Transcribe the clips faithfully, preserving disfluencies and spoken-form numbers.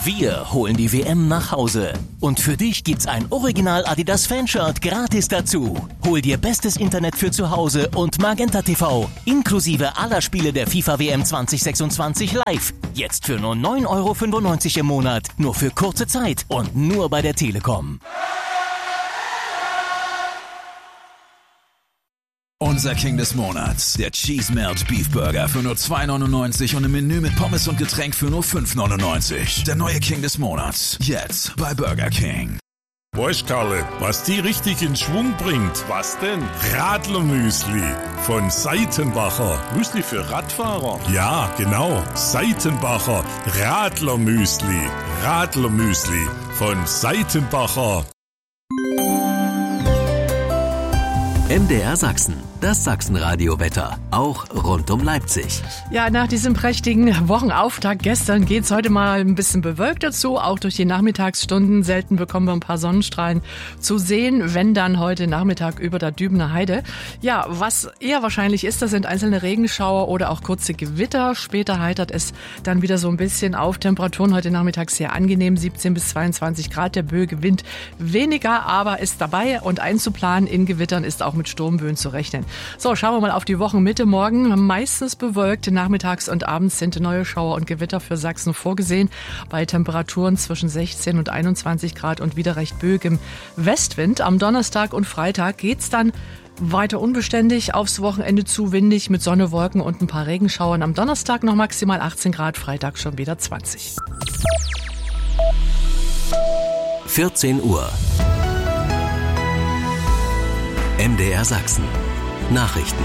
Wir holen die W M nach Hause. Und für dich gibt's ein Original Adidas Fanshirt gratis dazu. Hol dir bestes Internet für zu Hause und Magenta T V. Inklusive aller Spiele der FIFA W M zwanzig sechsundzwanzig live. Jetzt für nur neun Euro fünfundneunzig im Monat. Nur für kurze Zeit und nur bei der Telekom. Unser King des Monats, der Cheese Melt Beef Burger für nur zwei neunundneunzig und im Menü mit Pommes und Getränk für nur fünf neunundneunzig. Der neue King des Monats, jetzt bei Burger King. Weißt Karle, was die richtig in Schwung bringt? Was denn? Radlermüsli von Seitenbacher. Müsli für Radfahrer? Ja, genau. Seitenbacher Radlermüsli. Radlermüsli von Seitenbacher. M D R Sachsen, das Sachsenradio-Wetter, auch rund um Leipzig. Ja, nach diesem prächtigen Wochenauftakt gestern geht's heute mal ein bisschen bewölkt dazu, auch durch die Nachmittagsstunden. Selten bekommen wir ein paar Sonnenstrahlen zu sehen, wenn dann heute Nachmittag über der Dübener Heide. Ja, was eher wahrscheinlich ist, das sind einzelne Regenschauer oder auch kurze Gewitter. Später heitert es dann wieder so ein bisschen auf. Temperaturen heute Nachmittag sehr angenehm, siebzehn bis zweiundzwanzig Grad. Der böige Wind weniger, aber ist dabei und einzuplanen in Gewittern ist auch mit Sturmböen zu rechnen. So, schauen wir mal auf die Wochenmitte morgen. Meistens bewölkt, nachmittags und abends sind neue Schauer und Gewitter für Sachsen vorgesehen. Bei Temperaturen zwischen sechzehn und einundzwanzig Grad und wieder recht böigem Westwind. Am Donnerstag und Freitag geht's dann weiter unbeständig, aufs Wochenende zu windig mit Sonne, Wolken und ein paar Regenschauern. Am Donnerstag noch maximal achtzehn Grad, Freitag schon wieder zwanzig. vierzehn Uhr. M D R Sachsen. Nachrichten.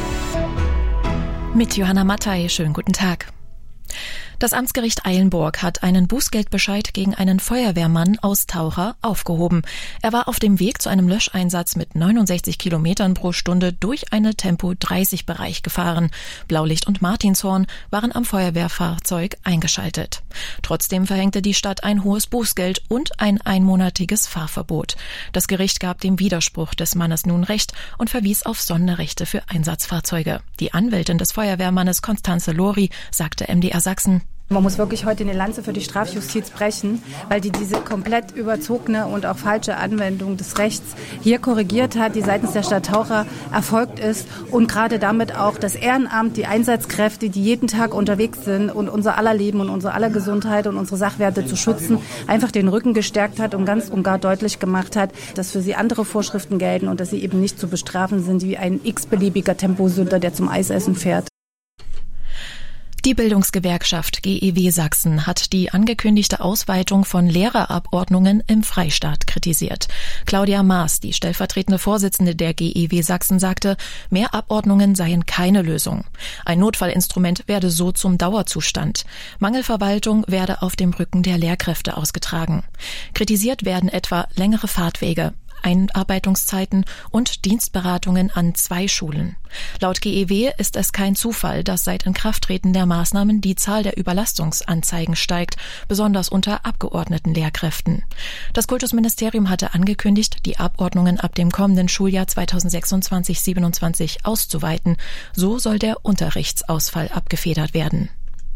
Mit Johanna Mattei, schönen guten Tag. Das Amtsgericht Eilenburg hat einen Bußgeldbescheid gegen einen Feuerwehrmann aus Taucher aufgehoben. Er war auf dem Weg zu einem Löscheinsatz mit neunundsechzig Kilometern pro Stunde durch eine Tempo dreißig Bereich gefahren. Blaulicht und Martinshorn waren am Feuerwehrfahrzeug eingeschaltet. Trotzdem verhängte die Stadt ein hohes Bußgeld und ein einmonatiges Fahrverbot. Das Gericht gab dem Widerspruch des Mannes nun Recht und verwies auf Sonderrechte für Einsatzfahrzeuge. Die Anwältin des Feuerwehrmannes Konstanze Lori sagte M D R Sachsen: Man muss wirklich heute eine Lanze für die Strafjustiz brechen, weil die diese komplett überzogene und auch falsche Anwendung des Rechts hier korrigiert hat, die seitens der Stadt Taucher erfolgt ist und gerade damit auch das Ehrenamt, die Einsatzkräfte, die jeden Tag unterwegs sind und unser aller Leben und unsere aller Gesundheit und unsere Sachwerte zu schützen, einfach den Rücken gestärkt hat und ganz und gar deutlich gemacht hat, dass für sie andere Vorschriften gelten und dass sie eben nicht zu bestrafen sind wie ein x-beliebiger Temposünder, der zum Eisessen fährt. Die Bildungsgewerkschaft G E W Sachsen hat die angekündigte Ausweitung von Lehrerabordnungen im Freistaat kritisiert. Claudia Maas, die stellvertretende Vorsitzende der G E W Sachsen, sagte, mehr Abordnungen seien keine Lösung. Ein Notfallinstrument werde so zum Dauerzustand. Mangelverwaltung werde auf dem Rücken der Lehrkräfte ausgetragen. Kritisiert werden etwa längere Fahrtwege, Einarbeitungszeiten und Dienstberatungen an zwei Schulen. Laut G E W ist es kein Zufall, dass seit Inkrafttreten der Maßnahmen die Zahl der Überlastungsanzeigen steigt, besonders unter abgeordneten Lehrkräften. Das Kultusministerium hatte angekündigt, die Abordnungen ab dem kommenden Schuljahr zweitausendsechsundzwanzig siebenundzwanzig auszuweiten. So soll der Unterrichtsausfall abgefedert werden.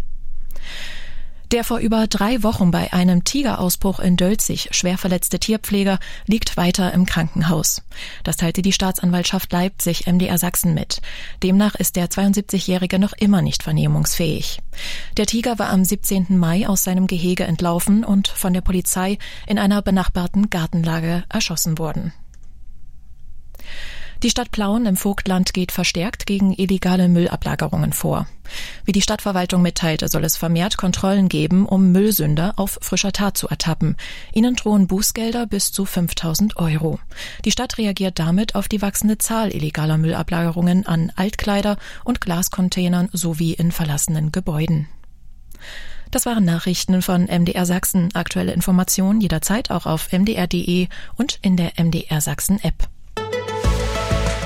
Der vor über drei Wochen bei einem Tigerausbruch in Dölzig schwer verletzte Tierpfleger liegt weiter im Krankenhaus. Das teilte die Staatsanwaltschaft Leipzig M D R Sachsen mit. Demnach ist der zweiundsiebzigjährige noch immer nicht vernehmungsfähig. Der Tiger war am siebzehnten Mai aus seinem Gehege entlaufen und von der Polizei in einer benachbarten Gartenlage erschossen worden. Die Stadt Plauen im Vogtland geht verstärkt gegen illegale Müllablagerungen vor. Wie die Stadtverwaltung mitteilte, soll es vermehrt Kontrollen geben, um Müllsünder auf frischer Tat zu ertappen. Ihnen drohen Bußgelder bis zu fünftausend Euro. Die Stadt reagiert damit auf die wachsende Zahl illegaler Müllablagerungen an Altkleider- und Glascontainern sowie in verlassenen Gebäuden. Das waren Nachrichten von M D R Sachsen. Aktuelle Informationen jederzeit auch auf m d r punkt d e und in der M D R Sachsen App.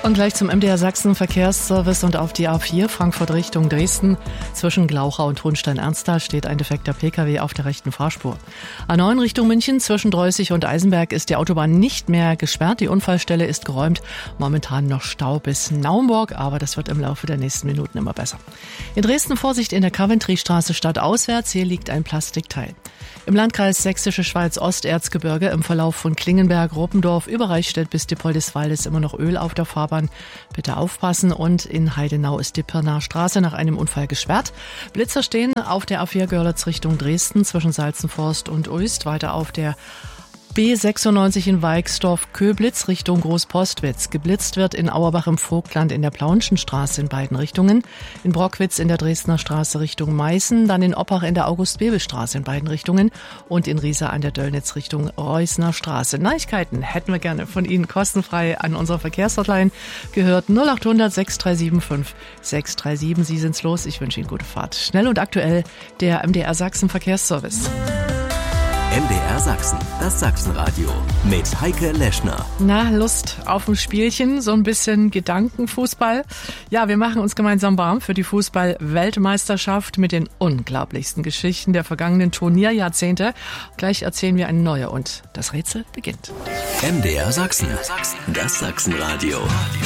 Und gleich zum M D R Sachsen Verkehrsservice und auf die A vier Frankfurt Richtung Dresden. Zwischen Glauchau und Hohenstein-Ernsthal steht ein defekter Pkw auf der rechten Fahrspur. A neun Richtung München zwischen Dreußig und Eisenberg ist die Autobahn nicht mehr gesperrt. Die Unfallstelle ist geräumt. Momentan noch Stau bis Naumburg, aber das wird im Laufe der nächsten Minuten immer besser. In Dresden Vorsicht in der Coventry-Straße stadtauswärts. Hier liegt ein Plastikteil. Im Landkreis Sächsische Schweiz Osterzgebirge im Verlauf von Klingenberg, Ruppendorf über Reichstätt bis Diepoldiswald ist immer noch Öl auf der Fahrbahn. Bitte aufpassen. Und in Heidenau ist die Pirnaer Straße nach einem Unfall gesperrt. Blitzer stehen auf der A vier Görlitz Richtung Dresden zwischen Salzenforst und Uist. Weiter auf der B sechsundneunzig in Weixdorf-Köblitz Richtung Großpostwitz. Geblitzt wird in Auerbach im Vogtland in der Plaunschen Straße in beiden Richtungen. In Brockwitz in der Dresdner Straße Richtung Meißen, dann in Oppach in der August-Bebel-Straße in beiden Richtungen und in Riesa an der Döllnitz Richtung Reusner Straße. Neuigkeiten hätten wir gerne von Ihnen kostenfrei an unsere Verkehrshotline gehört. null acht hundert sechs drei sieben fünf sechs drei sieben. Sie sind's los. Ich wünsche Ihnen gute Fahrt. Schnell und aktuell der M D R Sachsen Verkehrsservice. M D R Sachsen, das Sachsenradio mit Heike Leschner. Na, Lust auf ein Spielchen, so ein bisschen Gedankenfußball. Ja, wir machen uns gemeinsam warm für die Fußball-Weltmeisterschaft mit den unglaublichsten Geschichten der vergangenen Turnierjahrzehnte. Gleich erzählen wir eine neue und das Rätsel beginnt. M D R Sachsen, das Sachsenradio.